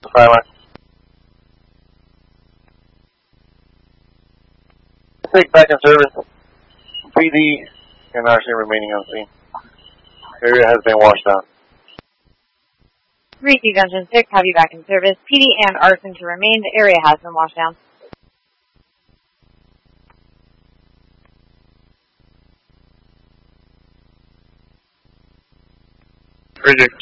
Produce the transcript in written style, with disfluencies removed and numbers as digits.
5 line. Take back in service. PD and RC remaining on scene. Area has been washed down. Receive Engine 6, have you back in service. PD and arson to remain. The area has been washed down. Bridget